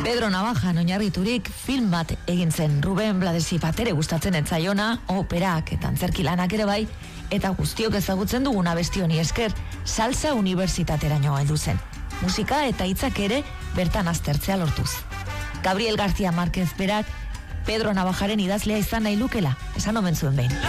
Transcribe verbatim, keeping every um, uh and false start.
Pedro Navajan oinarriturik film bat egin zen. Ruben Bladesi batere gustatzen etzaiona, operak eta antzerki lanak ere bai, eta guztiok ezagutzen dugun abesti honi esker, salsa unibertsitateraino heldu zen. Musika eta hitzak ere bertan aztertzea lortuz. Gabriel García Márquez berak Pedro Navajaren idazlea izan nahi lukela, esan omen zuen behin.